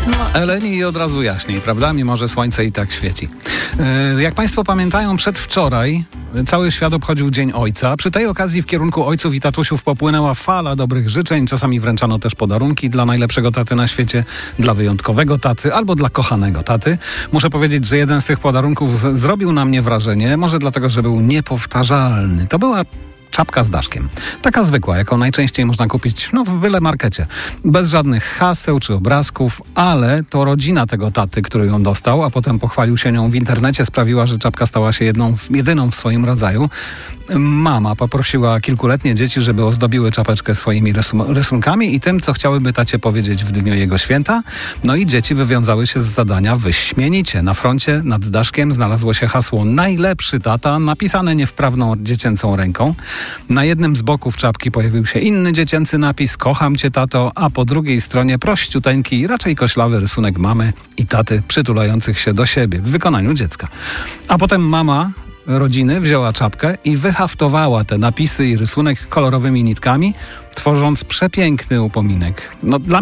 No, eleni i od razu jaśniej, prawda? Mimo że słońce i tak świeci. Jak Państwo pamiętają, przedwczoraj cały świat obchodził Dzień Ojca. Przy tej okazji w kierunku ojców i tatusiów popłynęła fala dobrych życzeń. Czasami wręczano też podarunki dla najlepszego taty na świecie, dla wyjątkowego taty albo dla kochanego taty. Muszę powiedzieć, że jeden z tych podarunków zrobił na mnie wrażenie. Może dlatego, że był niepowtarzalny. To była czapka z daszkiem. Taka zwykła, jaką najczęściej można kupić w byle markecie. Bez żadnych haseł czy obrazków, ale to rodzina tego taty, który ją dostał, a potem pochwalił się nią w internecie, sprawiła, że czapka stała się jedyną w swoim rodzaju. Mama poprosiła kilkuletnie dzieci, żeby ozdobiły czapeczkę swoimi rysunkami i tym, co chciałyby tacie powiedzieć w dniu jego święta. No i dzieci wywiązały się z zadania wyśmienicie. Na froncie nad daszkiem znalazło się hasło "Najlepszy tata", napisane niewprawną dziecięcą ręką. Na jednym z boków czapki pojawił się inny dziecięcy napis "Kocham cię, tato", a po drugiej stronie prościuteńki, raczej koślawy rysunek mamy i taty przytulających się do siebie w wykonaniu dziecka. A potem mama rodziny wzięła czapkę i wyhaftowała te napisy i rysunek kolorowymi nitkami, tworząc przepiękny upominek. Dla